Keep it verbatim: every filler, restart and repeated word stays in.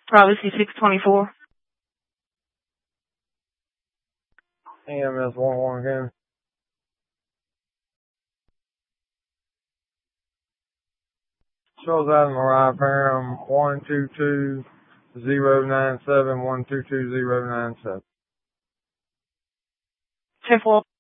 Privacy six twenty-four. E M S one one again. Shows out in the right param one two two zero nine seven one two two zero nine seven. ten four.